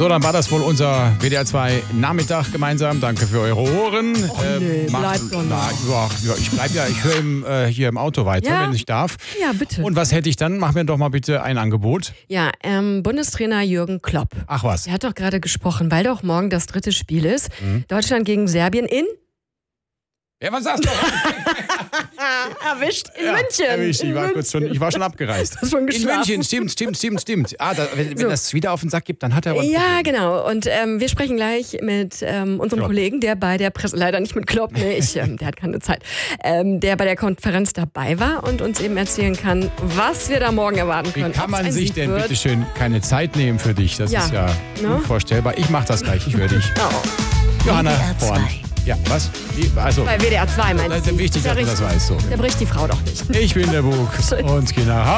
So, dann war das wohl unser WDR 2 Nachmittag gemeinsam. Danke für eure Ohren. Bleibt doch nicht. Ich höre hier im Auto weiter, Ja? wenn ich darf. Ja, bitte. Und was hätte ich dann? Mach mir doch mal bitte ein Angebot. Ja, Bundestrainer Jürgen Klopp. Ach was. Er hat doch gerade gesprochen, weil doch morgen das 3. Spiel ist. Deutschland gegen Serbien in... Ja, was sagst du? Erwischt in Ja, München. erwischt. Ich war schon abgereist. Hast schon In geschlafen. München, stimmt. Wenn das wieder auf den Sack gibt, dann hat er was. Ja, genau. Und wir sprechen gleich mit unserem Klopp. Kollegen, der bei der leider nicht mit Klopp, nee, der hat keine Zeit, der bei der Konferenz dabei war und uns eben erzählen kann, was wir da morgen erwarten Wie können. kann Ob's man ein sich Sieg denn wird. bitte schön keine Zeit nehmen für dich? Das Ja. ist ja Ne? unvorstellbar. Ich mach das gleich, ich höre dich. Oh. Johanna WDR 2. Horn. Ja, was? Also, Bei WDR 2 meinst das du? ist wichtig, dass man das weiß. So. Da bricht die Frau doch nicht. Ich bin der Bug und genau.